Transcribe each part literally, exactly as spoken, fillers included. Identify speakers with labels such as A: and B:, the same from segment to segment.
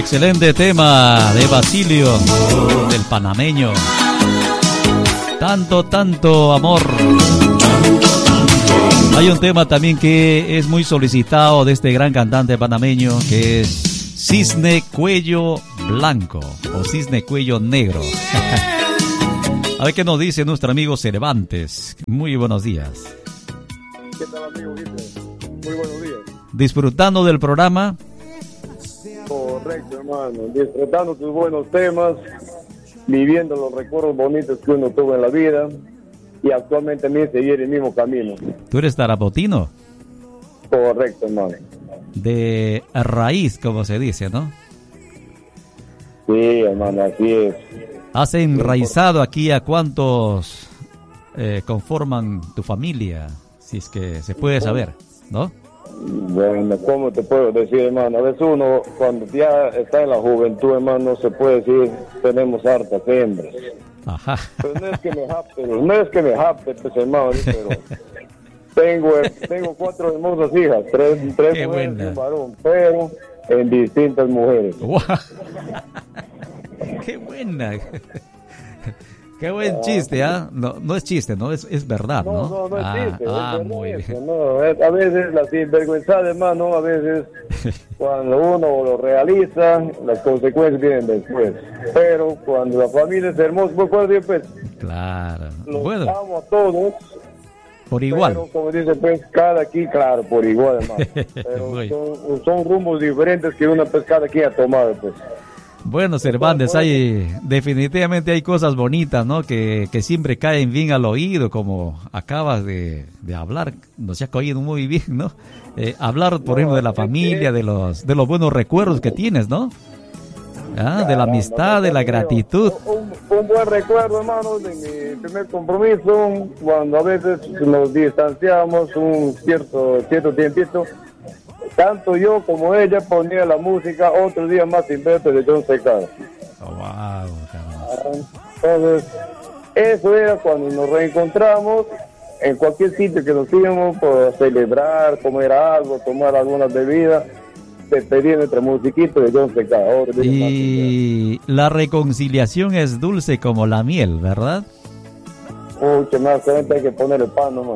A: Excelente tema de Basilio, del panameño. Tanto, tanto amor. Hay un tema también que es muy solicitado de este gran cantante panameño, que es Cisne Cuello Blanco o Cisne Cuello Negro. A ver qué nos dice nuestro amigo Cervantes. Muy buenos días.
B: ¿Qué tal, amigo Guitre? Muy buenos días.
A: ¿Disfrutando del programa?
B: Correcto, hermano. Disfrutando tus buenos temas, viviendo los recuerdos bonitos que uno tuvo en la vida y actualmente también seguir el mismo camino.
A: ¿Tú eres tarapotino?
B: Correcto, hermano.
A: De raíz, como se dice, ¿no?
B: Sí, hermano, así es.
A: ¿Has enraizado aquí a cuántos eh, conforman tu familia? Si es que se puede saber, ¿no?
B: Bueno, ¿cómo te puedo decir, hermano? A veces uno, cuando ya está en la juventud, hermano, se puede decir, tenemos hartas hembras.
A: Ajá.
B: Pero no es que me japte, no es que me japte, pues, hermano, pero tengo, tengo cuatro hermosas hijas, tres, tres
A: Qué
B: mujeres
A: buena.
B: y un varón, pero en distintas mujeres.
A: Wow. Qué buena. Qué buen chiste, ¿ah? ¿eh? No, no es chiste, no es, es verdad, ¿no?
B: No, no, no es
A: ah,
B: chiste.
A: Ah,
B: es
A: muy
B: eso,
A: bien.
B: no, es, a veces la sinvergüenza, hermano, a veces cuando uno lo realiza, las consecuencias vienen después. Pero cuando la familia es hermosa, pues, pues, pues
A: Claro.
B: los
A: Bueno,
B: amo a todos.
A: por igual.
B: Pero, como dice, pues, cada quien, claro, por igual, hermano. Pero
A: Muy.
B: son, son rumbos diferentes que uno, pues, cada quien ha tomado, pues.
A: Bueno, Cervantes, hay definitivamente hay cosas bonitas, ¿no? Que, que siempre caen bien al oído, como acabas de, de hablar, nos ha caído muy bien, ¿no? Eh, hablar, por ejemplo, de la familia, de los de los buenos recuerdos que tienes, ¿no? Ah, de la amistad, de la gratitud.
B: Un, un buen recuerdo, hermano, de mi primer compromiso, cuando a veces nos distanciamos un cierto cierto tiempito. Tanto yo como ella ponía la música Otro Día Más Sin Verte de John Secada.
A: Oh, wow, caramba.
B: Entonces, eso era cuando nos reencontramos en cualquier sitio que nos íbamos por celebrar, comer algo, tomar algunas bebidas. Te pedía nuestra musiquita de John Secada. Otro Día Más Sin Verte.
A: Y la reconciliación es dulce como la miel, ¿verdad?
B: Mucho más, solamente hay que poner el pan nomás.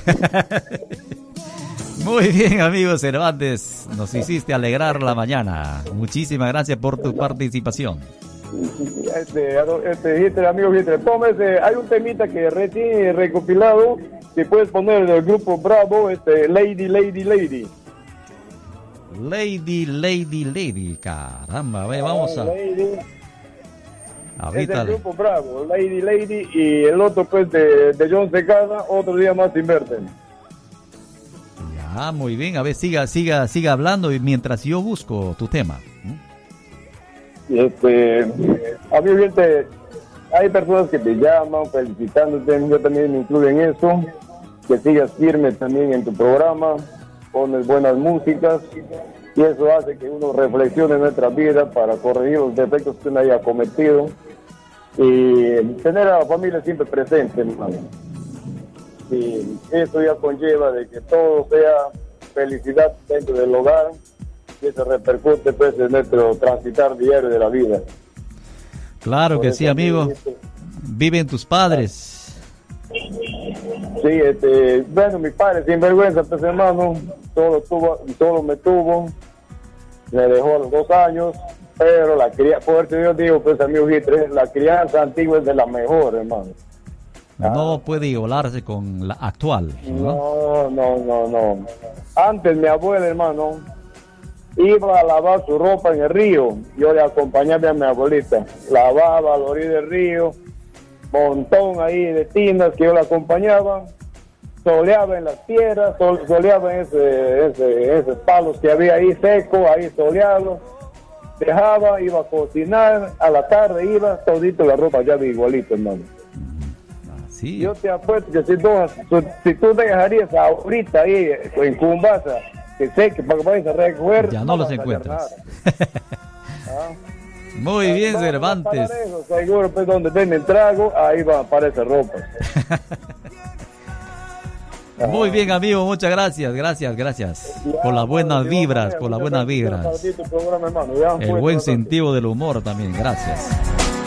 A: Muy bien, amigo Cervantes, nos hiciste alegrar la mañana. Muchísimas gracias por tu participación.
B: Este, este Hitler, amigo Hitler, toma ese, hay un temita que recién recopilado, que puedes poner del grupo Bravo, este, Lady, Lady, Lady.
A: Lady, Lady, Lady, caramba, a ver, vamos a...
B: Lady.
A: Ahorita...
B: Es el grupo Bravo, Lady, Lady, y el otro pues de, de John Secada, Otro Día Más Sin Verte.
A: Ah, muy bien. A ver, siga, siga, siga hablando y mientras yo busco tu tema.
B: Este, amigo, gente, hay personas que te llaman felicitándote, yo también me incluyo en eso, que sigas firme también en tu programa, pones buenas músicas y eso hace que uno reflexione en nuestra vida para corregir los defectos que uno haya cometido y tener a la familia siempre presente, hermano. Y eso ya conlleva de que todo sea felicidad dentro del hogar y eso repercute pues en nuestro transitar diario de la vida.
A: Claro que sí, amigo. ¿Viven tus padres?
B: Sí, este, bueno, mi padre sin vergüenza, pues hermano, todo tuvo, todo me tuvo, me dejó a los dos años, pero la crianza, fuerte yo digo, pues amigo Hitler, la crianza antigua es de la mejor, hermano.
A: No puede igualarse con la actual,
B: ¿no? No, no, no, no. Antes mi abuela, hermano, iba a lavar su ropa en el río. Yo le acompañaba a mi abuelita. Lavaba a la orilla del río, montón ahí de tinas que yo la acompañaba. Soleaba en las tierras, sol, soleaba en ese, ese, esos palos que había ahí secos, ahí soleados. Dejaba, iba a cocinar, a la tarde iba, todito la ropa ya de igualito, hermano.
A: Sí.
B: Yo te apuesto que si tú, si tú dejarías ahorita ahí en Cumbasa, que sé que para que vayas a recoger,
A: ya no, no los encuentras. ¿Ah? Muy bien, Cervantes.
B: Eso, seguro, pues donde venden trago, ahí va para esa ropa.
A: Muy bien, amigo, muchas gracias, gracias, gracias.
B: Ya,
A: por las buenas
B: hermano,
A: vibras,
B: ya,
A: por las
B: muchas
A: buenas
B: gracias,
A: vibras.
B: ya, tu programa, hermano, ya,
A: El
B: pues,
A: buen
B: bastante.
A: sentido del humor también, gracias.